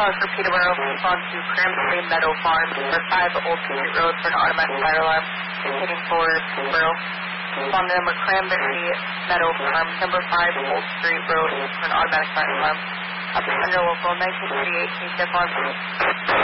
calls for Peterborough, respond to Cranberry Meadow Farm, number 5 Old Street Road for an automatic fire alarm, indicating for Peterborough. Respond to number Cranberry Meadow Farm, number 5 Old Street Road for an automatic fire alarm. Up under local 1938 case alarm.